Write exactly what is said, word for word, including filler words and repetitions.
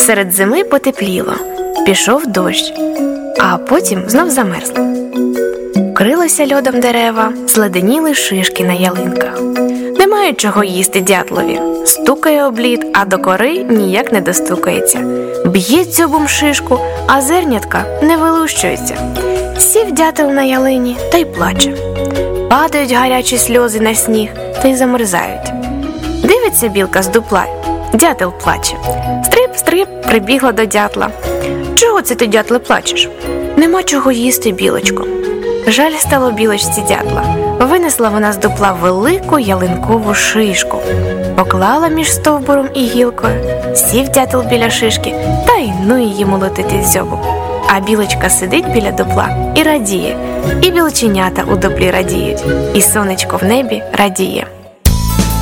Серед зими потепліло, пішов дощ, а потім знов замерзло. Вкрилося льодом дерева, зледеніли шишки на ялинках. Немає чого їсти дятлові. Стукає об лід, а до кори ніяк не достукається. Б'є дзьобом шишку, а зернятка не вилущується. Сів дятел на ялині та й плаче. Падають гарячі сльози на сніг та й замерзають. Дивиться білка з дупла. Дятел плаче. Стрип-стрип прибігла до дятла. «Чого це ти, дятле, плачеш?» «Нема чого їсти, білочко». Жаль стало білочці дятла. Винесла вона з дупла велику ялинкову шишку. Поклала між стовбуром і гілкою. Сів дятел біля шишки та й ну її молотити дзьобом. А білочка сидить біля дупла і радіє. І білченята у дуплі радіють. І сонечко в небі радіє.